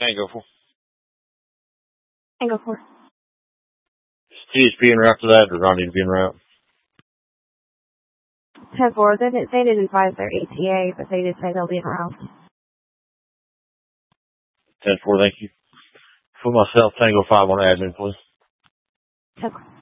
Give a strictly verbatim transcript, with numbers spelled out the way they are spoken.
Tango four. Tango four. Is T H P en route to that, or do I need to be en route? ten four, they didn't, they didn't advise their A T A, but they did say they'll be en route. ten four, thank you. For myself, Tango five on admin, please. ten four.